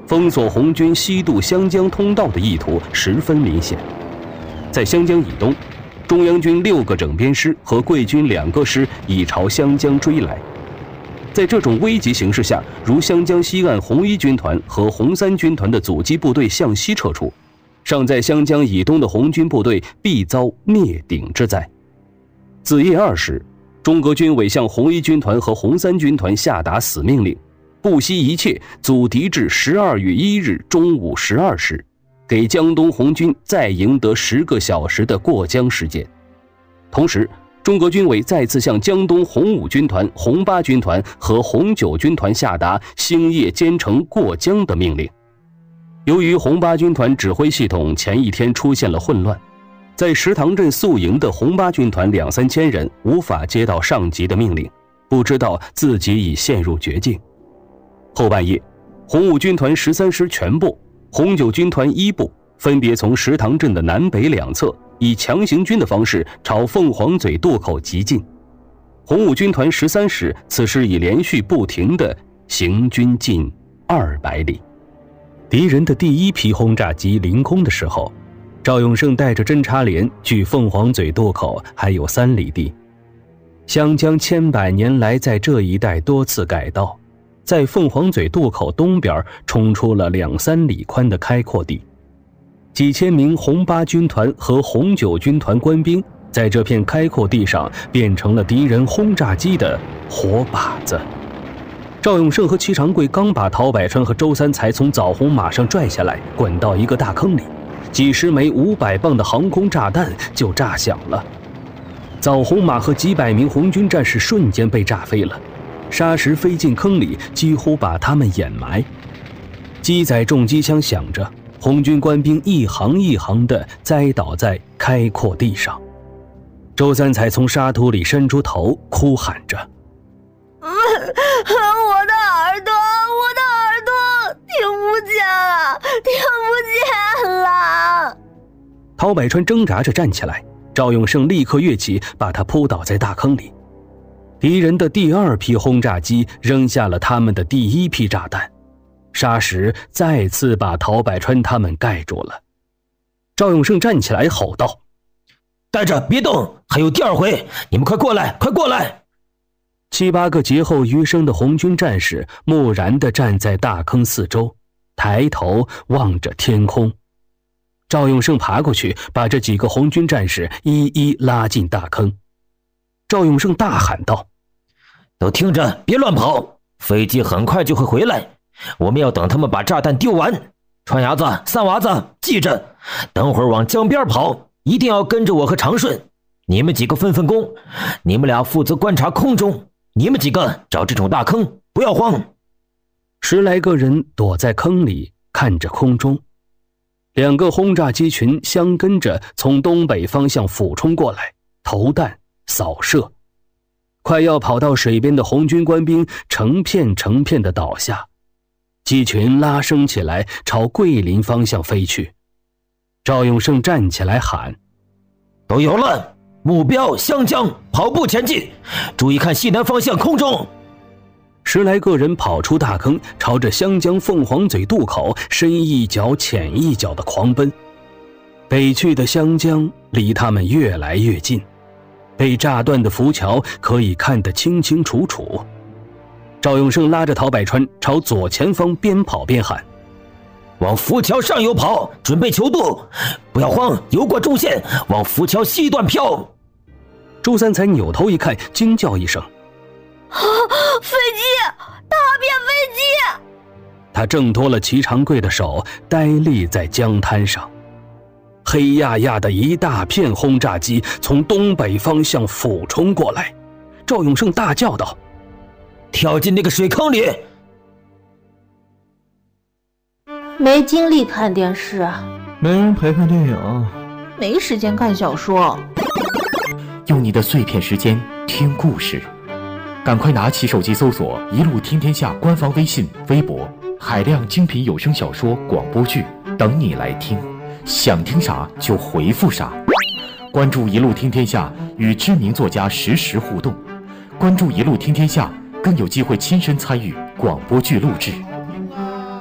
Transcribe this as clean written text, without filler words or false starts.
封锁红军西渡湘江通道的意图十分明显。在湘江以东，中央军6个整编师和桂军2个师已朝湘江追来。在这种危急形势下，如湘江西岸红1军团和红3军团的阻击部队向西撤出，尚在湘江以东的红军部队必遭灭顶之灾。子夜2时，中革军委向红1军团和红3军团下达死命令，不惜一切阻敌至12月1日中午12时，给江东红军再赢得10个小时的过江时间。同时，中革军委再次向江东红5军团、红8军团和红9军团下达星夜兼程过江的命令。由于红8军团指挥系统前一天出现了混乱，在石塘镇宿营的红8军团2-3千人无法接到上级的命令，不知道自己已陷入绝境。后半夜，红5军团13师全部、红9军团1部分别从石塘镇的南北两侧以强行军的方式朝凤凰嘴渡口急进。红5军团13师此时已连续不停地行军近200里。敌人的第1批轰炸机临空的时候，赵永胜带着侦察连距凤凰嘴渡口还有3里地。湘江千百年来在这一带多次改道，在凤凰嘴渡口东边冲出了2-3里宽的开阔地。几千名红8军团和红9军团官兵在这片开阔地上变成了敌人轰炸机的活靶子。赵永胜和齐长贵刚把陶百川和周三才从枣红马上拽下来，滚到一个大坑里，几十枚500磅的航空炸弹就炸响了。枣红马和几百名红军战士瞬间被炸飞了，沙石飞进坑里，几乎把他们掩埋。机载重机枪响着，红军官兵一行一行地栽倒在开阔地上。周三才从沙土里伸出头，哭喊着：“ 我的耳朵，我的耳朵，听不见了，听不见了！” 陶百川挣扎着站起来，赵永胜立刻跃起，把他扑倒在大坑里。敌人的第2批轰炸机扔下了他们的第1批炸弹，沙石再次把陶百川他们盖住了。赵永胜站起来吼道：“ 待着，别动，还有第2回，你们快过来，快过来 ！”7、8个劫后余生的红军战士木然地站在大坑四周，抬头望着天空。赵永胜爬过去，把这几个红军战士一一拉进大坑。赵永胜大喊道：“ 都听着，别乱跑，飞机很快就会回来，我们要等他们把炸弹丢完。川伢子、三娃子，记着，等会儿往江边跑，一定要跟着我和长顺。你们几个分工，你们俩负责观察空中，你们几个找这种大坑，不要慌。 ”10来个人躲在坑里看着空中，2个轰炸机群相跟着从东北方向俯冲过来，投弹扫射。快要跑到水边的红军官兵成片成片地倒下，机群拉升起来朝桂林方向飞去。赵永胜站起来喊：“ 都有了，目标湘江，跑步前进，注意看西南方向空中。 ”10来个人跑出大坑，朝着湘江凤凰嘴渡口深一脚浅一脚的狂奔。北去的湘江离他们越来越近，被炸断的浮桥可以看得清清楚楚。赵永胜拉着陶百川朝左前方边跑边喊：“ 往浮桥上游跑，准备求渡，不要慌，游过中线，往浮桥西段飘。” 周三才扭头一看，惊叫一声：“ 飞机！大片飞机！” 他挣脱了齐长贵的手，呆立在江滩上。黑压压的一大片轰炸机从东北方向俯冲过来。赵永胜大叫道：“ 跳进那个水坑里！” 没精力看电视， 没人陪看电影， 没时间看小说。 用你的碎片时间听故事，赶快拿起手机搜索“一路听天下”官方微信、微博，海量精品有声小说、广播剧等你来听，想听啥就回复啥。关注“一路听天下”，与知名作家实时互动。关注“一路听天下”，更有机会亲身参与广播剧录制。